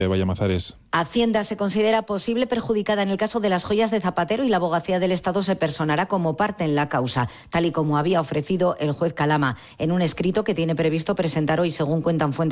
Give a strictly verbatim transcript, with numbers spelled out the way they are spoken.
Vallamazares. Hacienda se considera posible perjudicada en el caso de las joyas de Zapatero y la Abogacía del Estado se personará como parte en la causa, tal y como había ofrecido el juez Calama en un escrito que tiene previsto presentar hoy, según cuentan fuentes